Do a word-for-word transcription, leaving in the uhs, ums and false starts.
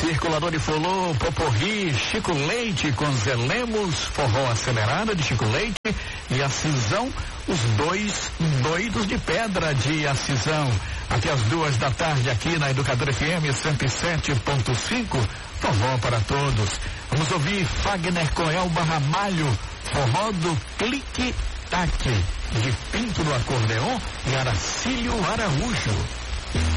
Circulador de Fulô, Poporri, Chico Leite com Zé Lemos, Forró Acelerada de Chico Leite e a Cisão, os dois doidos de pedra de Acisão. Até as duas da tarde aqui na Educadora F M cento e sete ponto cinco, forró para todos. Vamos ouvir Fagner Coel Barramalho, forró do Clique Taque, de Pinto do Acordeon e Aracílio Araújo.